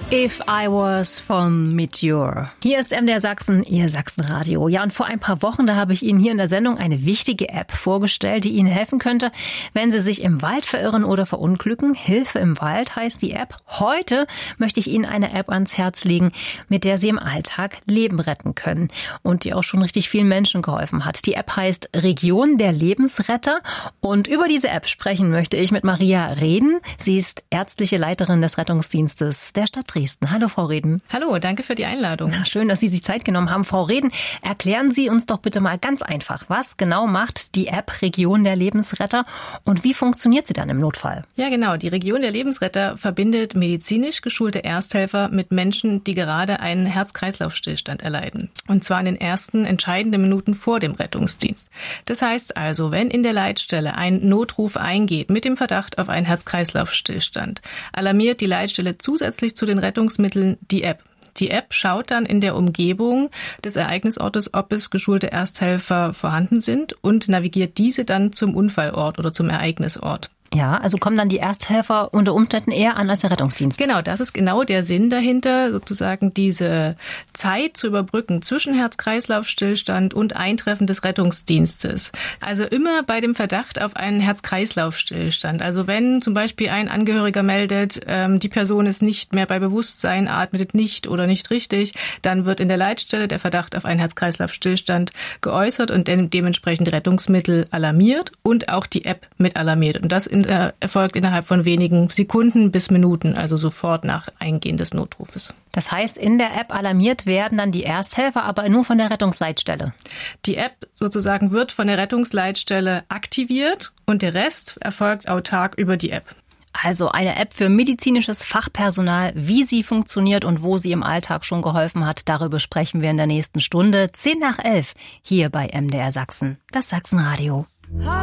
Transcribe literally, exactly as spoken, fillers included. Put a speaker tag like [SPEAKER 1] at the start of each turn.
[SPEAKER 1] If I Was von Meteor. Hier ist M D R Sachsen, Ihr Sachsenradio. Ja, und vor ein paar Wochen, da habe ich Ihnen hier in der Sendung eine wichtige App vorgestellt, die Ihnen helfen könnte, wenn Sie sich im Wald verirren oder verunglücken. Hilfe im Wald heißt die App. Heute möchte ich Ihnen eine App ans Herz legen, mit der Sie im Alltag Leben retten können und die auch schon richtig vielen Menschen geholfen hat. Die App heißt Region der Lebensretter und über diese App sprechen möchte ich mit Maria Reden. Sie ist ärztliche Leiterin des Rettungsdienstes der Stadt Dresden. Hallo, Frau Reden.
[SPEAKER 2] Hallo, danke für die Einladung.
[SPEAKER 1] Schön, dass Sie sich Zeit genommen haben. Frau Reden, erklären Sie uns doch bitte mal ganz einfach, was genau macht die App Region der Lebensretter und wie funktioniert sie dann im Notfall?
[SPEAKER 2] Ja, genau. Die Region der Lebensretter verbindet medizinisch geschulte Ersthelfer mit Menschen, die gerade einen Herz-Kreislauf-Stillstand erleiden. Und zwar in den ersten entscheidenden Minuten vor dem Rettungsdienst. Das heißt also, wenn in der Leitstelle ein Notruf eingeht mit dem Verdacht auf einen Herz-Kreislauf-Stillstand, alarmiert die Leitstelle zusätzlich zu den Rettungsmitteln die App. Die App schaut dann in der Umgebung des Ereignisortes, ob es geschulte Ersthelfer vorhanden sind und navigiert diese dann zum Unfallort oder zum Ereignisort.
[SPEAKER 1] Ja, also kommen dann die Ersthelfer unter Umständen eher an als der Rettungsdienst.
[SPEAKER 2] Genau, das ist genau der Sinn dahinter, sozusagen diese Zeit zu überbrücken zwischen Herz-Kreislauf-Stillstand und Eintreffen des Rettungsdienstes. Also immer bei dem Verdacht auf einen Herz-Kreislauf-Stillstand. Also wenn zum Beispiel ein Angehöriger meldet, ähm, die Person ist nicht mehr bei Bewusstsein, atmet nicht oder nicht richtig, dann wird in der Leitstelle der Verdacht auf einen Herz-Kreislauf-Stillstand geäußert und de- dementsprechend Rettungsmittel alarmiert und auch die App mit alarmiert. Und das in erfolgt innerhalb von wenigen Sekunden bis Minuten, also sofort nach Eingehen des Notrufes.
[SPEAKER 1] Das heißt, in der App alarmiert werden dann die Ersthelfer, aber nur von der Rettungsleitstelle.
[SPEAKER 2] Die App sozusagen wird von der Rettungsleitstelle aktiviert und der Rest erfolgt autark über die App.
[SPEAKER 1] Also eine App für medizinisches Fachpersonal, wie sie funktioniert und wo sie im Alltag schon geholfen hat, darüber sprechen wir in der nächsten Stunde. Zehn nach elf hier bei M D R Sachsen, das Sachsenradio.